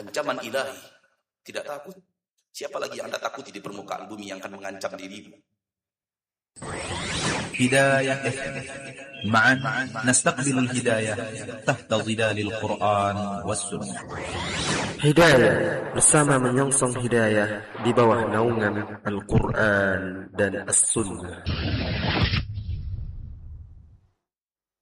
ancaman ilahi. Tidak takut? Siapa lagi yang Anda takuti di permukaan bumi yang akan mengancam dirimu? Hidayah. Ma'an nastaqbilul hidayah tahta zidalil Qur'an was sunnah. Hidayah, bersama menyongsong hidayah di bawah naungan Al-Quran dan As-Sunnah.